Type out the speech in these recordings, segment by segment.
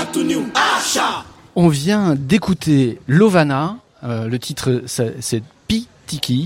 On vient d'écouter Lovana, le titre c'est Pitiki.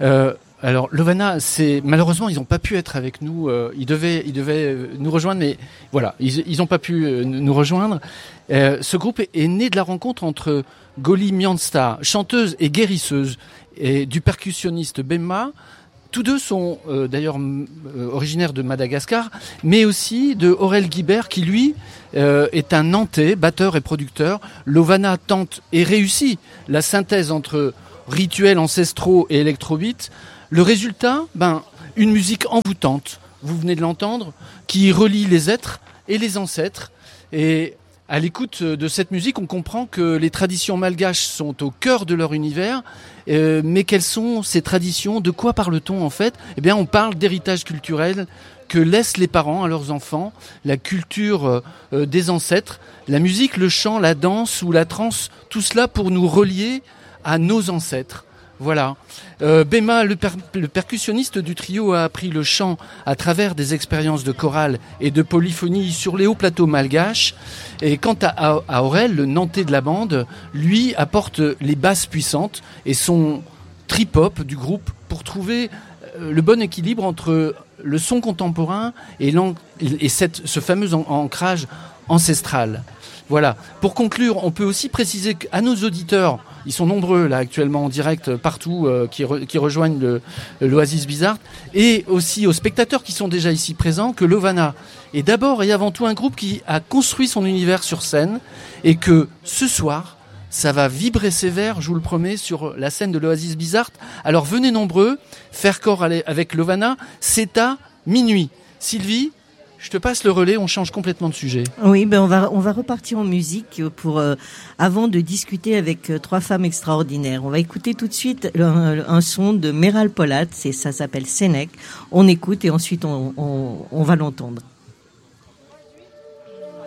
Alors Lovana, malheureusement ils n'ont pas pu être avec nous. Ils devaient nous rejoindre, mais voilà, ils n'ont pas pu nous rejoindre. Ce groupe est né de la rencontre entre Goli Miansta, chanteuse et guérisseuse, et du percussionniste Bemma. Tous deux sont d'ailleurs originaires de Madagascar, mais aussi de Aurel Guibert qui lui est un Nantais, batteur et producteur. Lovana tente et réussit la synthèse entre rituels ancestraux et électrobeat. Le résultat, une musique envoûtante, vous venez de l'entendre, qui relie les êtres et les ancêtres. Et à l'écoute de cette musique, on comprend que les traditions malgaches sont au cœur de leur univers. Mais quelles sont ces traditions ? De quoi parle-t-on en fait ? Eh bien, on parle d'héritage culturel que laissent les parents à leurs enfants, la culture des ancêtres, la musique, le chant, la danse ou la trance, tout cela pour nous relier à nos ancêtres. Voilà. Bemma, le percussionniste du trio, a appris le chant à travers des expériences de chorale et de polyphonie sur les hauts plateaux malgaches. Et quant à Aurel, le Nantais de la bande, lui apporte les basses puissantes et son trip-hop du groupe pour trouver le bon équilibre entre le son contemporain et ce fameux ancrage ancestral. Voilà. Pour conclure, on peut aussi préciser qu'à nos auditeurs, ils sont nombreux là actuellement en direct partout qui rejoignent l'Oasis Bizarre, et aussi aux spectateurs qui sont déjà ici présents, que Lovana est d'abord et avant tout un groupe qui a construit son univers sur scène, et que ce soir, ça va vibrer sévère, je vous le promets, sur la scène de l'Oasis Bizarre. Alors venez nombreux, faire corps avec Lovana, c'est à minuit. Sylvie, je te passe le relais, on change complètement de sujet. Oui, on va repartir en musique pour avant de discuter avec trois femmes extraordinaires. On va écouter tout de suite un son de Meral Polat, ça s'appelle Sénèque. On écoute et ensuite on va l'entendre.